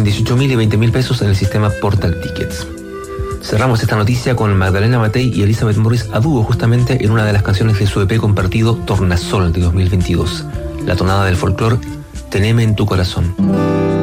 en 18.000 y 20.000 pesos en el sistema Portal Tickets. Cerramos esta noticia con Magdalena Matei y Elizabeth Morris a dúo justamente en una de las canciones de su EP compartido Tornasol de 2022, la tonada del folclore Teneme en tu corazón.